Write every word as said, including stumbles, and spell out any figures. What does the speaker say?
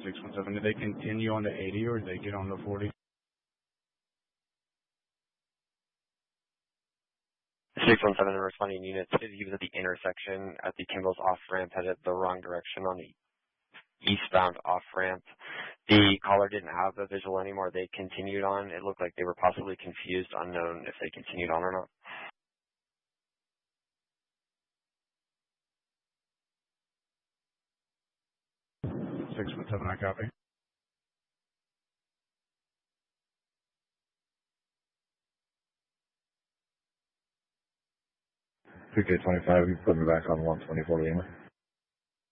six one seven. Did they continue on the eighty or did they get on the forty? six one seven, the responding unit stated he was at the intersection at the Kimball's off-ramp, headed the wrong direction on the eastbound off-ramp. The caller didn't have the visual anymore. They continued on. It looked like they were possibly confused, unknown if they continued on or not. six one seven, I copy. two K twenty-five, you put me back on one twenty-four Lima.